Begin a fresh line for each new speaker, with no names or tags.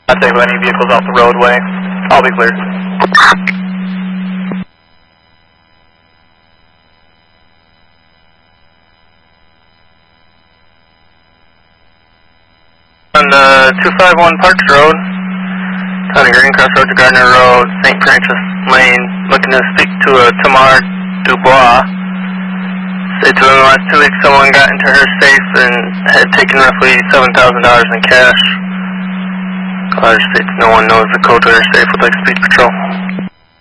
Not take any vehicles off the roadway. I'll be cleared. On 251 Parks Road, County Green, Crossroads to Gardner Road, St. Francis Lane, looking to speak to Tamar Dubois. Say to him the last 2 weeks someone got into her safe and had taken roughly $7,000 in cash. Caller states no one knows the code to her safe. Would like to speak to patrol.